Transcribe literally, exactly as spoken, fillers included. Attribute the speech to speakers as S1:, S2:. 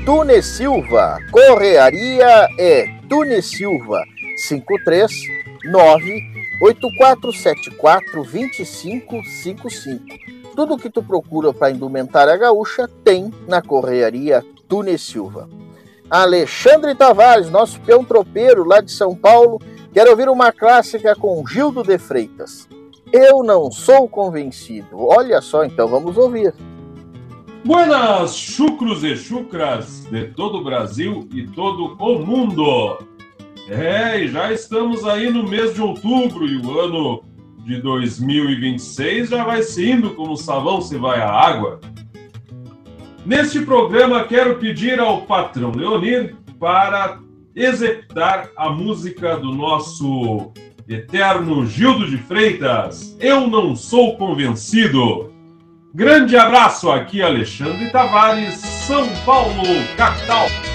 S1: Tune Silva. Correaria é Tune Silva, cinco três nove oito quatro sete quatro dois cinco cinco cinco. Tudo que tu procura para indumentária gaúcha tem na Correaria Tune Silva. Alexandre Tavares, nosso peão tropeiro lá de São Paulo, quer ouvir uma clássica com Gildo de Freitas. Eu não sou convencido. Olha só, então vamos ouvir.
S2: Buenas, chucros e chucras de todo o Brasil e todo o mundo. É, e já estamos aí no mês de outubro e o ano de dois mil e vinte e seis já vai se indo como o sabão se vai a água. Neste programa quero pedir ao patrão Leonir para executar a música do nosso eterno Gildo de Freitas, Eu Não Sou Convencido. Grande abraço, aqui Alexandre Tavares, São Paulo, capital.